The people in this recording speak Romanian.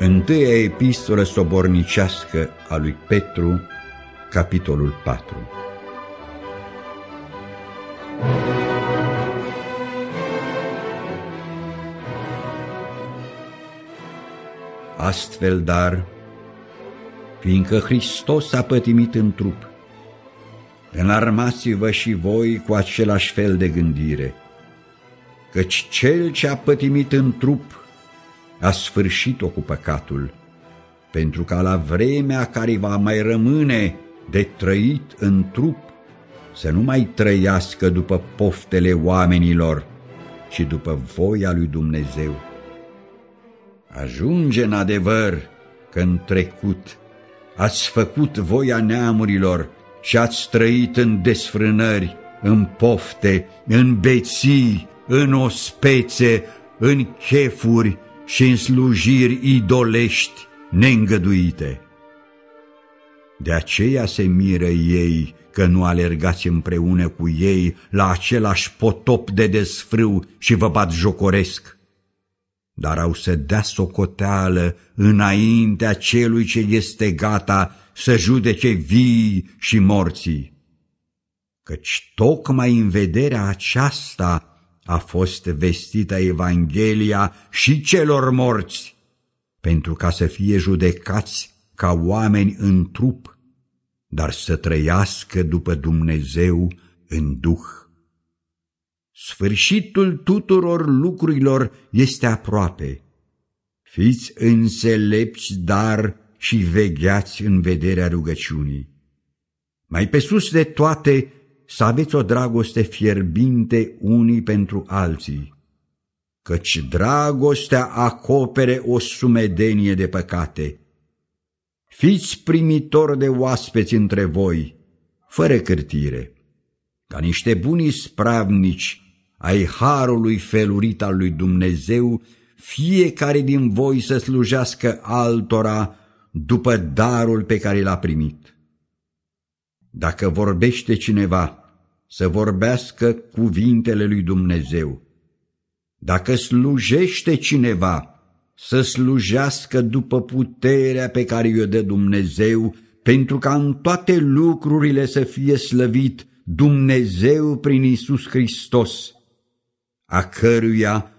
Întâia epistolă sobornicească a lui Petru, capitolul 4. Astfel, dar, fiindcă Hristos a pătimit în trup, înarmați-vă și voi cu același fel de gândire, căci cel ce a pătimit în trup a sfârșit-o cu păcatul, pentru ca la vremea care va mai rămâne de trăit în trup să nu mai trăiască după poftele oamenilor, ci după voia lui Dumnezeu. Ajunge în adevăr că în trecut ați făcut voia neamurilor și ați trăit în desfrânări, în pofte, în beții, în ospețe, în chefuri și în slujiri idolești neîngăduite. De aceea se miră ei că nu alergați împreună cu ei la același potop de desfrâu și vă batjocoresc, dar au să dea socoteală înaintea celui ce este gata să judece vii și morții. Căci tocmai în vederea aceasta a fost vestită Evanghelia și celor morți, pentru ca să fie judecați ca oameni în trup, dar să trăiască după Dumnezeu în duh. Sfârșitul tuturor lucrurilor este aproape. Fiți înțelepți, dar și vegheați în vederea rugăciunii. Mai pe sus de toate, să aveți o dragoste fierbinte unii pentru alții, căci dragostea acopere o sumedenie de păcate. Fiți primitori de oaspeți între voi, fără cârtire, ca niște buni spravnici ai harului felurit al lui Dumnezeu, fiecare din voi să slujească altora după darul pe care l-a primit. Dacă vorbește cineva, să vorbească cuvintele lui Dumnezeu. Dacă slujește cineva, să slujească după puterea pe care i-o dă Dumnezeu, pentru ca în toate lucrurile să fie slăvit Dumnezeu prin Iisus Hristos, a căruia